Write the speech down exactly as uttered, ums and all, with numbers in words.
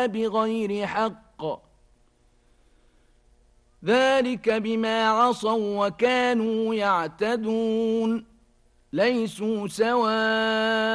إلا بغير حق ذلك بما عصوا وكانوا يعتدون ليسوا سواء